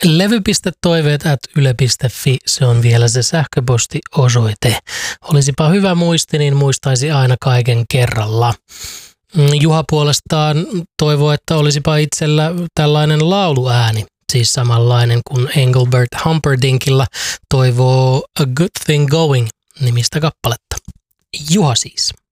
Levy.toiveet@yle.fi, se on vielä se sähköpostiosoite. Olisipa hyvä muisti, niin muistaisi aina kaiken kerralla. Juha puolestaan toivoo, että olisipa itsellä tällainen lauluääni, siis samanlainen kuin Engelbert Humperdinckilla toivoo A Good Thing Going -nimistä kappaletta. Juha siis.